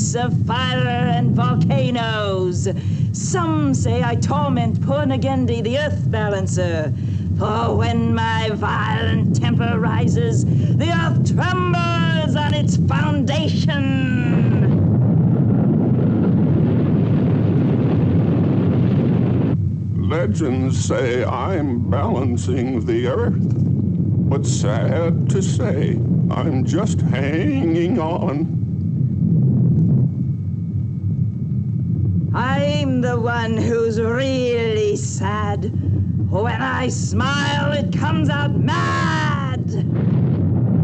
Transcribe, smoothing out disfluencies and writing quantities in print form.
ice, of fire, and volcanoes. Some say I torment poor Nagendi, the earth balancer. For when my violent temper rises, the earth trembles on its foundation. Legends say I'm balancing the earth, but sad to say, I'm just hanging on. I'm the one who's really sad. When I smile, it comes out mad.